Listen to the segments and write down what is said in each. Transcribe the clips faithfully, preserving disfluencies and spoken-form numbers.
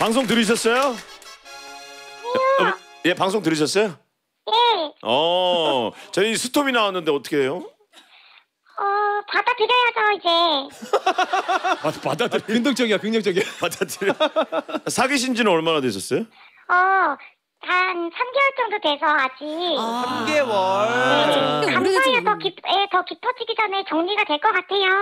방송 들으셨어요? 어, 예, 방송 들으셨어요? 예. 어, 저희 스톱이 나왔는데 어떻게 해요? 어, 받아들여야죠, 이제. 아, 받아들여. 긍정적이야, 긍정적이야. 받아들여. 사귀신 지는 얼마나 되셨어요? 어, 한 삼 개월 정도 돼서 아직. 아. 삼 개월. 네. 감사해요. 더, 깊, 예, 더 깊어지기 전에 정리가 될 것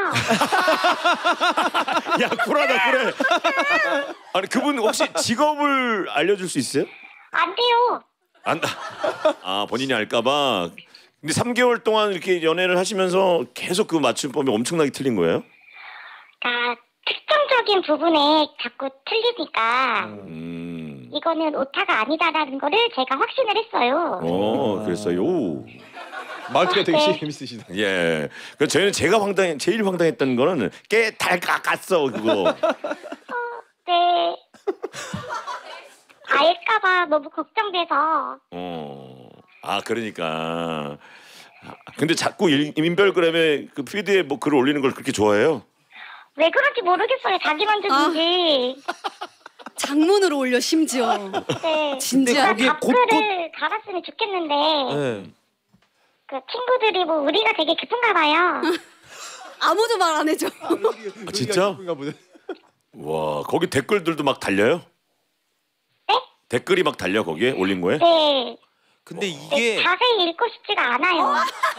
같아요. 야, 쿨하다, 쿨해. 아니, 그분 혹시 직업을 알려줄 수 있어요? 안 돼요. 안, 아, 본인이 알까봐. 근데 삼 개월 동안 이렇게 연애를 하시면서 계속 그 맞춤법이 엄청나게 틀린 거예요? 그러니까 특정적인 부분에 자꾸 틀리니까 음. 이거는 오타가 아니다라는 거를 제가 확신을 했어요. 어, 그랬어요. 말투가 되게 네. 재밌으시다. 예. 그 저희는 제가 황당, 제일 황당했던 거는 깨 달 깎았어 그거. 네. 알까봐 너무 걱정돼서. 어. 아 그러니까. 근데 자꾸 일- 인별그램에 그 피드에 뭐 글을 올리는 걸 그렇게 좋아해요? 왜 그런지 모르겠어요. 자기 만족인지. 장문으로 올려 심지어. 네. 진지하게. 거기에 답글을 달았으면 좋겠는데 네. 그 친구들이 뭐 우리가 되게 깊은가 봐요. 아무도 말 안 해줘. 아, 진짜? 와 거기 댓글들도 막 달려요? 네? 댓글이 막 달려 거기에 올린 거에? 네. 근데 네, 이게 자세히 읽고 싶지가 않아요.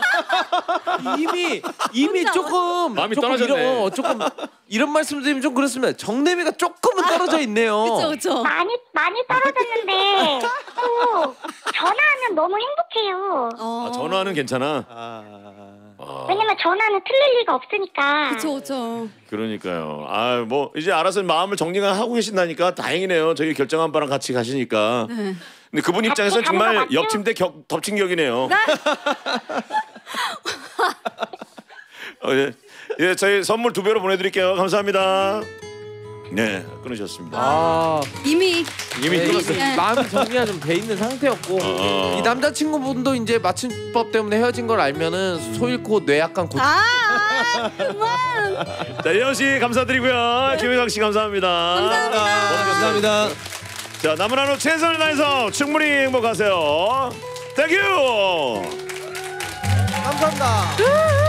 이미 이미 혼자 조금 마음이 조금 떨어졌네. 이런 어, 조금 이런 말씀드리면 좀 그렇습니다. 정내미가 조금은 떨어져 있네요. 그쵸 그쵸. 많이 많이 떨어졌는데 또 전화하면 너무 행복해요. 어. 아, 전화는 괜찮아? 아... 아, 왜냐면 전화는 틀릴 리가 없으니까. 그쵸 그쵸. 그러니까요. 아 뭐 이제 알아서 마음을 정리가 하고 계신다니까 다행이네요. 저희 결정한 바랑 같이 가시니까. 네. 근데 그분 입장에서는 같이 가는 정말 거 맞죠? 옆 침대 격, 덮친 격이네요. 어, 예. 예, 저희 선물 두 배로 보내드릴게요. 감사합니다. 네, 끊으셨습니다. 아, 이미 이미 네, 끊었어요. 네. 마음이 정리가 좀 돼 있는 상태였고 어. 이 남자친구분도 이제 맞춤법 때문에 헤어진 걸 알면은 소 잃고 뇌 약간 고... 아, 아 그만. 자, 예원 씨 감사드리고요. 김혜강 씨 감사합니다. 감사합니다. 감사합니다. 자, 남은 하루 최선을 다해서 충분히 행복하세요. 땡큐. 감사합니다.